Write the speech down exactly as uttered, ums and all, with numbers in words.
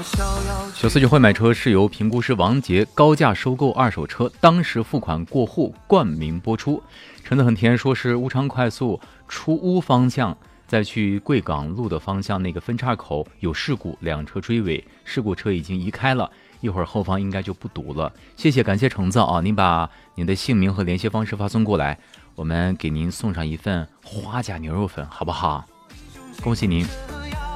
小四就会买车是由评估师王杰高价收购二手车，当时付款过户冠名播出。陈子很甜说是乌昌快速出乌方向再去贵港路的方向那个分岔口有事故，两车追尾，事故车已经移开了，一会儿后方应该就不堵了。谢谢，感谢橙子啊，您把您的姓名和联系方式发送过来，我们给您送上一份花甲牛肉粉，好不好？恭喜您。